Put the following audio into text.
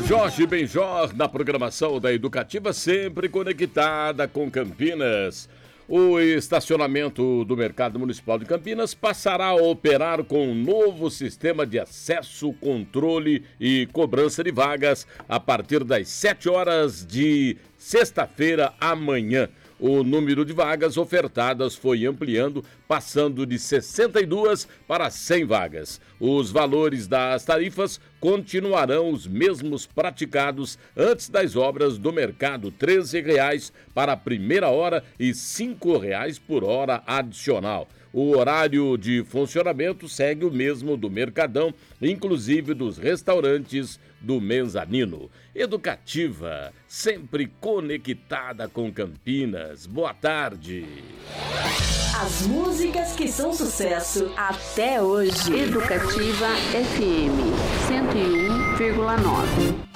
Jorge Benjor na programação da Educativa, sempre conectada com Campinas. O estacionamento do Mercado Municipal de Campinas passará a operar com um novo sistema de acesso, controle e cobrança de vagas a partir das 7 horas de sexta-feira amanhã. O número de vagas ofertadas foi ampliando, passando de 62 para 100 vagas. Os valores das tarifas continuarão os mesmos praticados antes das obras do mercado, R$ 13,00 para a primeira hora e R$ 5,00 por hora adicional. O horário de funcionamento segue o mesmo do Mercadão, inclusive dos restaurantes do Mezanino. Educativa, sempre conectada com Campinas. Boa tarde. As músicas que são sucesso até hoje. Educativa FM 101,9.